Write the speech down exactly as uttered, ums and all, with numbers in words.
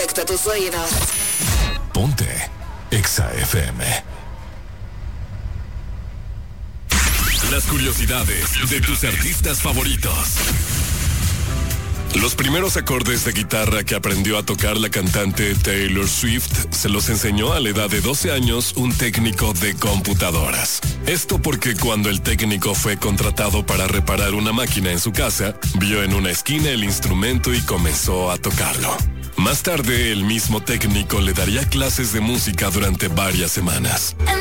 directo a tus oídos. Ponte Exa F M. Las curiosidades de tus artistas favoritos. Los primeros acordes de guitarra que aprendió a tocar la cantante Taylor Swift se los enseñó a la edad de doce años un técnico de computadoras. Esto porque cuando el técnico fue contratado para reparar una máquina en su casa, vio en una esquina el instrumento y comenzó a tocarlo. Más tarde, el mismo técnico le daría clases de música durante varias semanas.